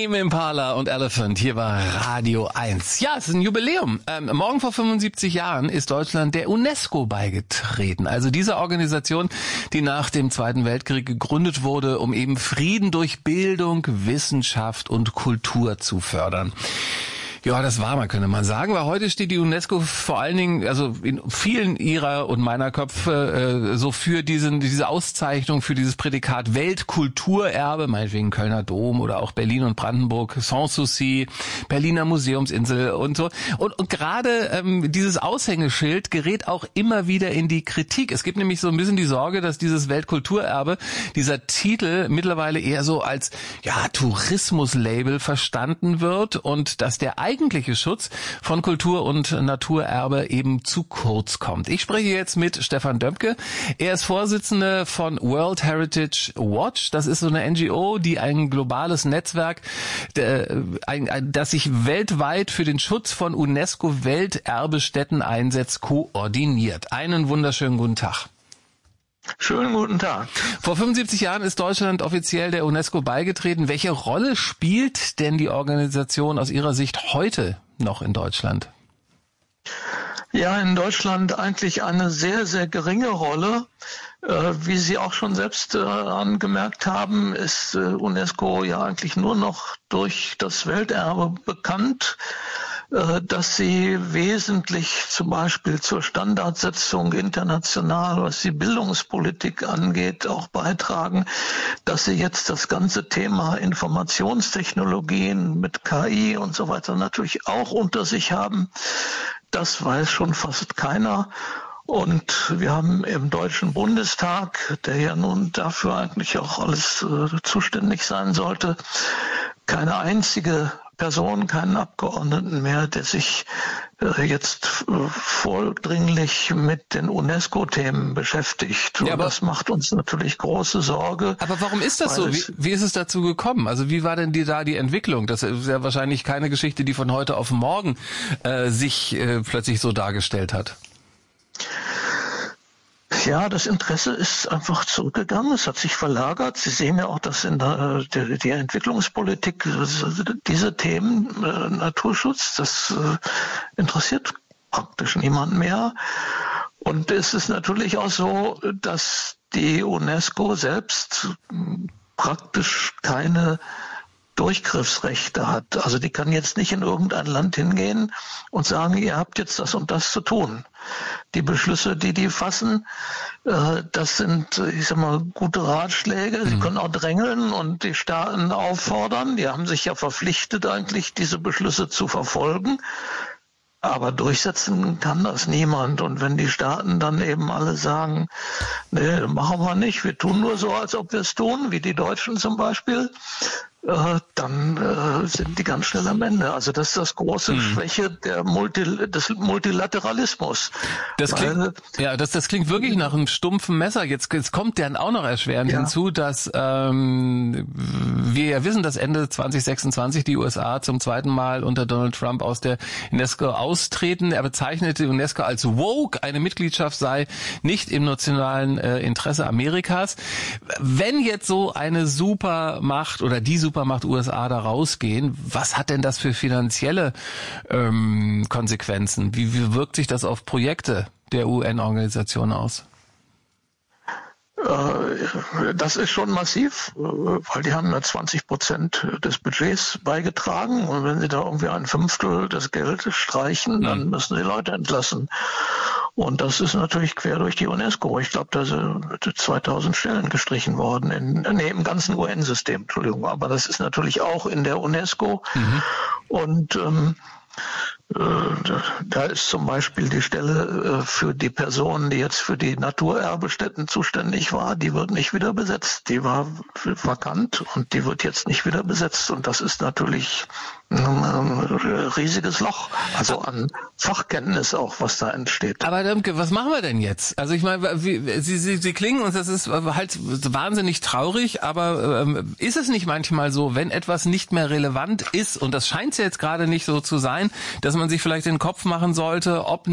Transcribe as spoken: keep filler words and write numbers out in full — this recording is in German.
Tame Impala und Elephant, hier war Radio eins. Ja, es ist ein Jubiläum. Ähm, morgen vor fünfundsiebzig Jahren ist Deutschland der UNESCO beigetreten. Also dieser Organisation, die nach dem Zweiten Weltkrieg gegründet wurde, um eben Frieden durch Bildung, Wissenschaft und Kultur zu fördern. Ja, das war man, könnte man sagen, weil heute steht die UNESCO vor allen Dingen, also in vielen ihrer und meiner Köpfe, äh, so für diesen, diese Auszeichnung, für dieses Prädikat Weltkulturerbe, meinetwegen Kölner Dom oder auch Berlin und Brandenburg, Sanssouci, Berliner Museumsinsel und so. Und, und gerade ähm, dieses Aushängeschild gerät auch immer wieder in die Kritik. Es gibt nämlich so ein bisschen die Sorge, dass dieses Weltkulturerbe, dieser Titel mittlerweile eher so als, ja, Tourismuslabel verstanden wird und dass der eigentliche Schutz von Kultur- und Naturerbe eben zu kurz kommt. Ich spreche jetzt mit Stefan Döpke. Er ist Vorsitzender von World Heritage Watch. Das ist so eine N G O, die ein globales Netzwerk, das sich weltweit für den Schutz von UNESCO-Welterbestätten einsetzt, koordiniert. Einen wunderschönen guten Tag. Schönen guten Tag. Vor fünfundsiebzig Jahren ist Deutschland offiziell der UNESCO beigetreten. Welche Rolle spielt denn die Organisation aus Ihrer Sicht heute noch in Deutschland? Ja, in Deutschland eigentlich eine sehr, sehr geringe Rolle. Äh, wie Sie auch schon selbst äh, angemerkt haben, ist äh, UNESCO ja eigentlich nur noch durch das Welterbe bekannt, dass sie wesentlich zum Beispiel zur Standardsetzung international, was die Bildungspolitik angeht, auch beitragen, dass sie jetzt das ganze Thema Informationstechnologien mit K I und so weiter natürlich auch unter sich haben. Das weiß schon fast keiner. Und wir haben im Deutschen Bundestag, der ja nun dafür eigentlich auch alles äh, zuständig sein sollte, keine einzige Person, keinen Abgeordneten mehr, der sich äh, jetzt äh, vordringlich mit den UNESCO-Themen beschäftigt. Und ja, das macht uns natürlich große Sorge. Aber warum ist das so? Wie, wie ist es dazu gekommen? Also wie war denn die, da die Entwicklung? Das ist ja wahrscheinlich keine Geschichte, die von heute auf morgen äh, sich äh, plötzlich so dargestellt hat. Ja, das Interesse ist einfach zurückgegangen, es hat sich verlagert. Sie sehen ja auch, dass in der, der, der Entwicklungspolitik diese Themen, äh, Naturschutz, das äh, interessiert praktisch niemand mehr. Und es ist natürlich auch so, dass die UNESCO selbst praktisch keine Durchgriffsrechte hat. Also die kann jetzt nicht in irgendein Land hingehen und sagen, ihr habt jetzt das und das zu tun. Die Beschlüsse, die die fassen, äh, das sind, ich sag mal, gute Ratschläge. Sie mhm. können auch drängeln und die Staaten auffordern. Die haben sich ja verpflichtet, eigentlich diese Beschlüsse zu verfolgen. Aber durchsetzen kann das niemand. Und wenn die Staaten dann eben alle sagen, nee, machen wir nicht, wir tun nur so, als ob wir es tun, wie die Deutschen zum Beispiel, äh, dann äh, sind die ganz schnell am Ende. Also das ist das große hm. Schwäche der Multi, des Multilateralismus. Das klingt, ja, das, das klingt wirklich nach einem stumpfen Messer. Jetzt, jetzt kommt dann auch noch erschwerend ja. hinzu, dass ähm, wir ja wissen, dass Ende zwanzig sechsundzwanzig die U S A zum zweiten Mal unter Donald Trump aus der UNESCO austreten. Er bezeichnete die UNESCO als woke. Eine Mitgliedschaft sei nicht im nationalen äh, Interesse Amerikas. Wenn jetzt so eine Supermacht oder die Supermacht U S A da rausgehen, was hat denn das für finanzielle ähm, Konsequenzen? Wie, wie wirkt sich das auf Projekte der U N-Organisation aus? Das ist schon massiv, weil die haben ja zwanzig Prozent des Budgets beigetragen und wenn sie da irgendwie ein Fünftel des Geldes streichen, dann müssen sie Leute entlassen. Und das ist natürlich quer durch die UNESCO. Ich glaube, da sind zweitausend Stellen gestrichen worden, in, nee, im ganzen U N-System, Entschuldigung. Aber das ist natürlich auch in der UNESCO. Mhm. Und ähm, da ist zum Beispiel die Stelle für die Person, die jetzt für die Naturerbestätten zuständig war, die wird nicht wieder besetzt. Die war vakant und die wird jetzt nicht wieder besetzt. Und das ist natürlich ein riesiges Loch, also an Fachkenntnis auch, was da entsteht. Aber Döpke, was machen wir denn jetzt? Also ich meine, Sie, Sie, Sie klingen uns, das ist halt wahnsinnig traurig, aber ähm, ist es nicht manchmal so, wenn etwas nicht mehr relevant ist, und das scheint ja jetzt gerade nicht so zu sein, dass man sich vielleicht den Kopf machen sollte, ob